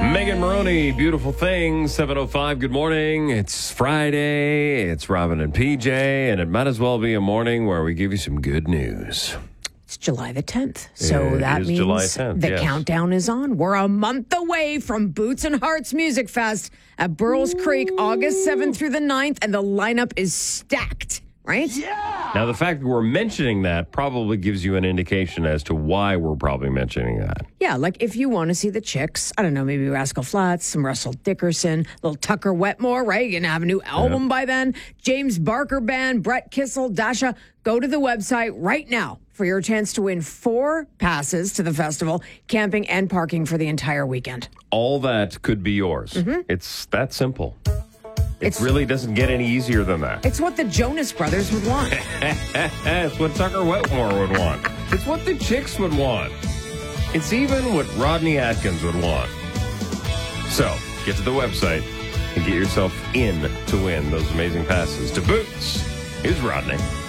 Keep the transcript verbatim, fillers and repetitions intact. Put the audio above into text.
Megan Maroney, Beautiful Thing, seven oh five. Good morning. It's Friday. It's Robin and P J, and it might as well be a morning where we give you some good news. It's July the tenth. So It that is means July tenth, the yes. countdown is on. We're a month away from Boots and Hearts Music Fest at Burroughs Creek, August seventh through the ninth, and the lineup is stacked, right? Now, the fact that we're mentioning that probably gives you an indication as to why we're probably mentioning that. Yeah, like if you want to see the Chicks, I don't know, maybe Rascal Flatts, some Russell Dickerson, little Tucker Wetmore, right? You're going to have a new album Yeah. by then. James Barker Band, Brett Kissel, Dasha. Go to the website right now for your chance to win four passes to the festival, camping and parking for the entire weekend. All that could be yours. Mm-hmm. It's that simple. It It's- really doesn't get any easier than that. It's what the Jonas Brothers would want. It's what Tucker Wetmore would want. It's what the Chicks would want. It's even what Rodney Atkins would want. So, get to the website and get yourself in to win those amazing passes to Boots. Here's Rodney.